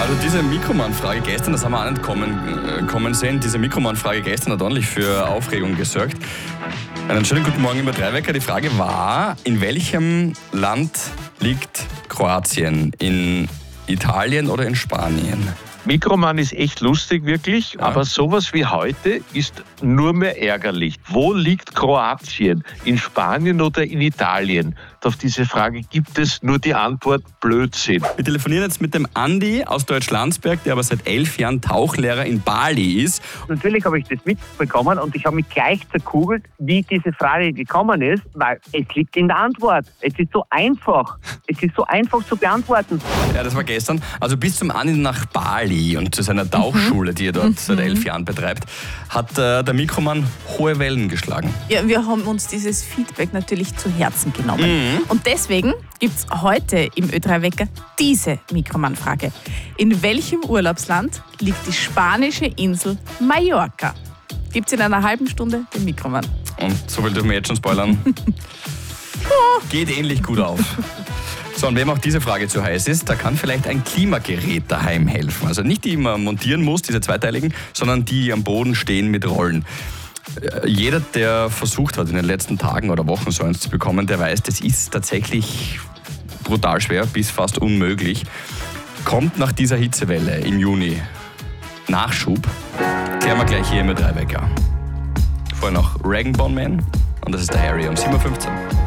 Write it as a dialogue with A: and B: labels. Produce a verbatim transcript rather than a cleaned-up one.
A: Also diese Mikroman-Frage gestern, das haben wir auch nicht kommen, äh, kommen sehen, diese Mikroman-Frage gestern hat ordentlich für Aufregung gesorgt. Einen schönen guten Morgen über Dreiwecker. Die Frage war, in welchem Land liegt Kroatien? In Italien oder in Spanien?
B: Mikroman ist echt lustig, wirklich, ja. Aber sowas wie heute ist nur mehr ärgerlich. Wo liegt Kroatien? In Spanien oder in Italien? Auf diese Frage gibt es nur die Antwort Blödsinn.
A: Wir telefonieren jetzt mit dem Andi aus Deutschlandsberg, der aber seit elf Jahren Tauchlehrer in Bali ist.
C: Natürlich habe ich das mitbekommen und ich habe mich gleich zerkugelt, wie diese Frage gekommen ist, weil es liegt in der Antwort. Es ist so einfach. Es ist so einfach zu beantworten.
A: Ja, das war gestern. Also bis zum Andi nach Bali und zu seiner Tauchschule, die er dort mhm. seit elf Jahren betreibt, hat äh, der Mikroman hohe Wellen geschlagen.
D: Ja, wir haben uns dieses Feedback natürlich zu Herzen genommen.
A: Mhm.
D: Und deswegen gibt es heute im Ö drei Wecker diese Mikroman-Frage. In welchem Urlaubsland liegt die spanische Insel Mallorca? Gibt es in einer halben Stunde den Mikroman.
A: Und so viel dürfen wir jetzt schon spoilern. Geht ähnlich gut auf. So, und wem auch diese Frage zu heiß ist, da kann vielleicht ein Klimagerät daheim helfen. Also nicht die man montieren muss, diese zweiteiligen, sondern die am Boden stehen mit Rollen. Jeder, der versucht hat, in den letzten Tagen oder Wochen so eins zu bekommen, der weiß, das ist tatsächlich brutal schwer, bis fast unmöglich. Kommt nach dieser Hitzewelle im Juni Nachschub, klären wir gleich hier im Ö drei Wecker. Vorher noch Rag and Bone Man und das ist der Harry um sieben Uhr fünfzehn.